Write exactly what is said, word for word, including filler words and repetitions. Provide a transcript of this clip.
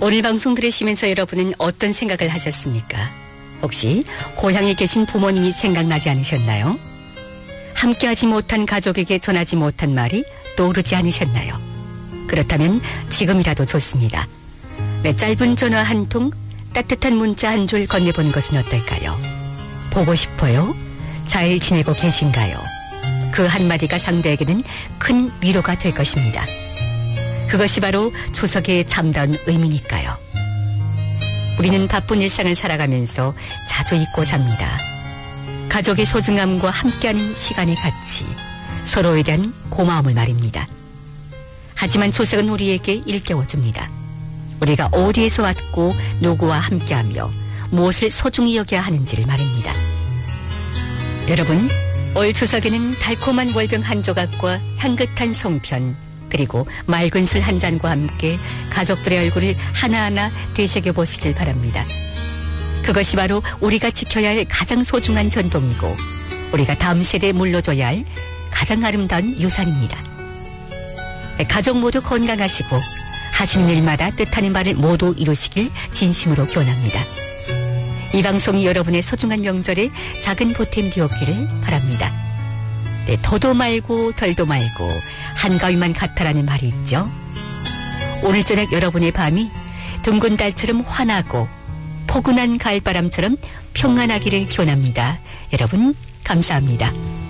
오늘 방송 들으시면서 여러분은 어떤 생각을 하셨습니까? 혹시 고향에 계신 부모님이 생각나지 않으셨나요? 함께하지 못한 가족에게 전하지 못한 말이 떠오르지 않으셨나요? 그렇다면 지금이라도 좋습니다. 내 짧은 전화 한 통, 따뜻한 문자 한 줄 건네보는 것은 어떨까요? 보고 싶어요? 잘 지내고 계신가요? 그 한마디가 상대에게는 큰 위로가 될 것입니다. 그것이 바로 추석의 참다운 의미니까요. 우리는 바쁜 일상을 살아가면서 자주 잊고 삽니다. 가족의 소중함과 함께하는 시간의 가치, 서로에 대한 고마움을 말입니다. 하지만 추석은 우리에게 일깨워줍니다. 우리가 어디에서 왔고 누구와 함께하며 무엇을 소중히 여겨야 하는지를 말입니다. 여러분, 올 추석에는 달콤한 월병 한 조각과 향긋한 송편, 그리고 맑은 술 한 잔과 함께 가족들의 얼굴을 하나하나 되새겨보시길 바랍니다. 그것이 바로 우리가 지켜야 할 가장 소중한 전통이고 우리가 다음 세대에 물려줘야 할 가장 아름다운 유산입니다. 가족 모두 건강하시고 하시는 일마다 뜻하는 바를 모두 이루시길 진심으로 기원합니다. 이 방송이 여러분의 소중한 명절에 작은 보탬 되었기를 바랍니다. 네, 더도 말고 덜도 말고 한가위만 같아라는 말이 있죠. 오늘 저녁 여러분의 밤이 둥근 달처럼 환하고 포근한 가을바람처럼 평안하기를 기원합니다. 여러분 감사합니다.